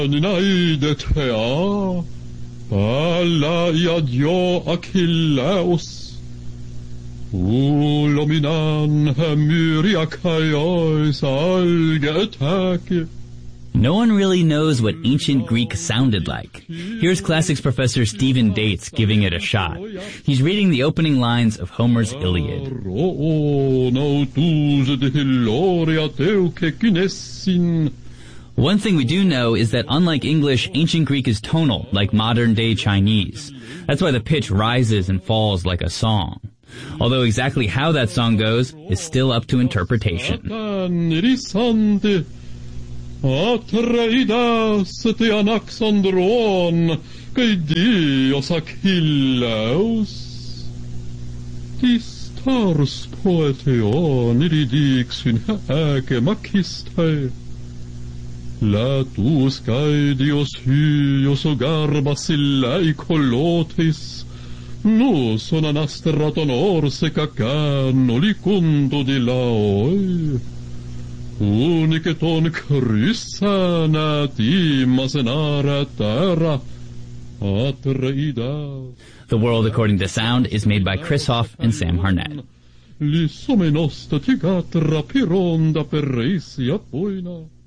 Ninaidetea, alla iadio Achilleus, ulominan hemyriakaios algetake. No one really knows what ancient Greek sounded like. Here's classics professor Stephen Dates giving it a shot. He's reading the opening lines of Homer's Iliad. One thing we do know is that unlike English, ancient Greek is tonal, like modern-day Chinese. That's why the pitch rises and falls like a song. Although exactly how that song goes is still up to interpretation. Atreidas te anaxandron, que Dios Achilleus. Tis tars poeteon iridix in hake makiste. Latus cae Dios hyos o garbas illai colotis, nus on anastraton orse cacano licundo di laoi. Uniceton Chrisana timas enara terra Atreidas. The World According to Sound is made by Chris Hoff and Sam Harnett. Lisomenosta tigatra pironda per reisia poina.